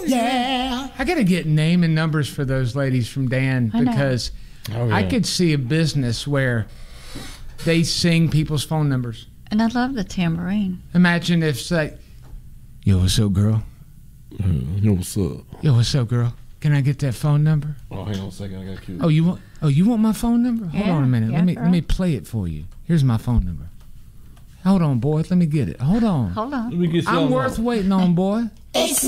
Yeah. I got to get name and numbers for those ladies from Dan because I could see a business where they sing people's phone numbers. And I love the tambourine. Imagine if, say, yo, what's up, girl? Yo, what's up? Yo, what's up, girl? Can I get that phone number? Oh, hang on a second. I got cute. Oh, you want my phone number? Hold on a minute. Let me play it for you. Here's my phone number. Hold on, boy. Let me get it. Hold on. Hold on. Let me get I'm worth waiting on, boy.